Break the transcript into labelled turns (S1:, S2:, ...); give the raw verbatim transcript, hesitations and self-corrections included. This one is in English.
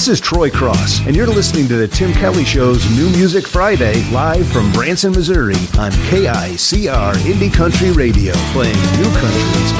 S1: This is Troy Cross, and you're listening to the Tim Kelly Show's New Music Friday, live from Branson, Missouri, on K I C R Indie Country Radio, playing new country